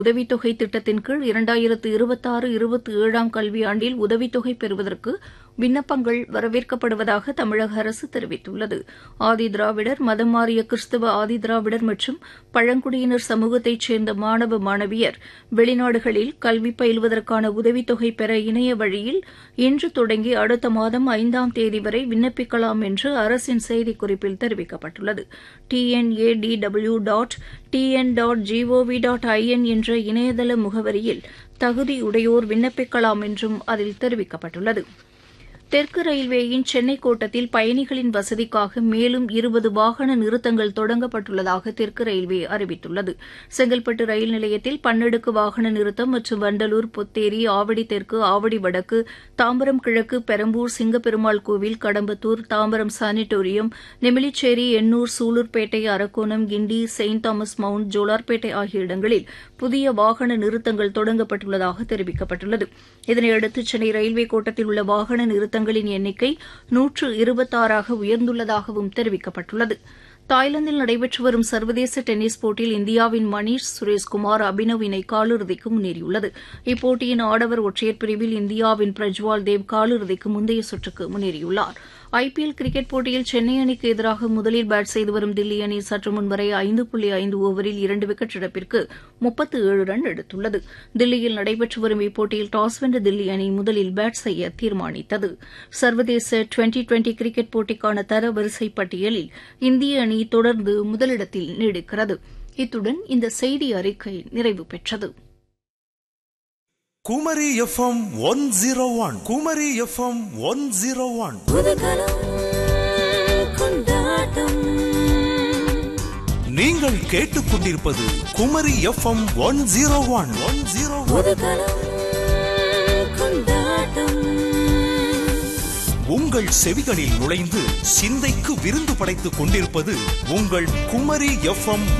உதவித்தொகை திட்டத்தின் கீழ் 2026-27 கல்வியாண்டில் உதவித்தொகை பெறுவதற்கு விண்ணப்பங்கள் வரவேற்கப்படுவதாக தமிழக அரசு தெரிவித்துள்ளது. ஆதிதிராவிடர், மதம் மாறிய கிறிஸ்தவ ஆதிதிராவிடர் மற்றும் பழங்குடியினர் சமூகத்தைச் சேர்ந்த மாணவ மாணவியர் வெளிநாடுகளில் கல்வி பயிலுவதற்கான உதவித்தொகை பெற இணைய வழியில் இன்று தொடங்கி அடுத்த மாதம் 5ஆம் தேதி வரை விண்ணப்பிக்கலாம் என்று அரசின் செய்திக்குறிப்பில் தெரிவிக்கப்பட்டுள்ளது. tnu.tn.gov.in என்ற இணையதள முகவரியில் தகுதியுடையோர் விண்ணப்பிக்கலாம் என்றும் அதில் தெரிவிக்கப்பட்டுள்ளது. தெற்கு ரயில்வேயின் சென்னை கோட்டத்தில் பயணிகளின் வசதிக்காக மேலும் 20 வாகன நிறுத்தங்கள் தொடங்கப்பட்டுள்ளதாக தெற்கு ரயில்வே அறிவித்துள்ளது. செங்கல்பட்டு ரயில் நிலையத்தில் பன்னடுக்கு வாகன நிறுத்தம் மற்றும் வண்டலூர், பொத்தேரி, ஆவடி தெற்கு, ஆவடி வடக்கு, தாம்பரம் கிழக்கு, பெரம்பூர், சிங்கப்பெருமாள் கோவில், கடம்பத்தூர், தாம்பரம் சானிட்டோரியம், நெமிலிச்சேரி, எண்ணூர், சூலூர்பேட்டை, அரக்கோணம், கிண்டி, செயின்ட் தாமஸ் மவுண்ட், ஜோலார்பேட்டை ஆகிய இடங்களில் புதிய வாகன நிறுத்தங்கள் தொடங்கப்பட்டுள்ளதாக தெரிவிக்கப்பட்டுள்ளது. இதனையடுத்து சென்னை ரயில்வே கோட்டத்தில் உள்ள வாகன நிறுத்தங்களின் எண்ணிக்கை 126ஆக உயர்ந்துள்ளதாகவும் தெரிவிக்கப்பட்டுள்ளது. தாய்லாந்தில் நடைபெற்று வரும் சர்வதேச டென்னிஸ் போட்டியில் இந்தியாவின் மணீஷ் சுரேஷ்குமார் அபினவ் இணை காலிறுதிக்கு முன்னேறியுள்ளது. இப்போட்டியின் ஆடவர் ஒற்றையர் பிரிவில் இந்தியாவின் பிரஜ்வால் தேவ் காலிறுதிக்கு முந்தைய சுற்றுக்கு முன்னேறியுள்ளார். ஐபிஎல் கிரிக்கெட் போட்டியில் சென்னை அணிக்கு எதிராக முதலில் பேட் செய்து வரும் தில்லி அணி சற்று முன்வரை 5.5 ஓவரில் 2 விக்கெட் இழப்பிற்கு 37 ரன் எடுத்துள்ளது. தில்லியில் நடைபெற்று வரும் இப்போட்டியில் டாஸ் வென்ற தில்லி அணி முதலில் பேட் செய்ய தீர்மானித்தது. சர்வதேச டுவெண்டி கிரிக்கெட் போட்டிக்கான தரவரிசை பட்டியலில் இந்திய அணி தொடர்ந்து முதலிடத்தில் நீடிக்கிறது. இத்துடன் இந்த செய்தி அறிக்கை நிறைவு பெற்றது. குமரி எஃப்எம் 101. குமரி எஃப்எம் 101. நீங்கள் கேட்டுக்கொண்டிருப்பது குமரி எஃப்எம் 101. உங்கள் செவிகளில் நுழைந்து சிந்தைக்கு விருந்து படைத்துக் கொண்டிருப்பது உங்கள் குமரி எஃப்எம்